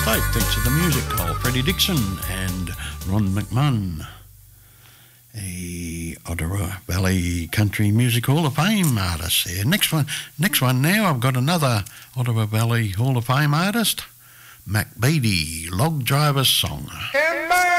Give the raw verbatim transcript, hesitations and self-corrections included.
Spoke, thanks to the music hole, Freddie Dixon and Ron McMahon. A Ottawa Valley Country Music Hall of Fame artist there. Next one, next one now, I've got another Ottawa Valley Hall of Fame artist, Mac Beattie, Log Driver's Song.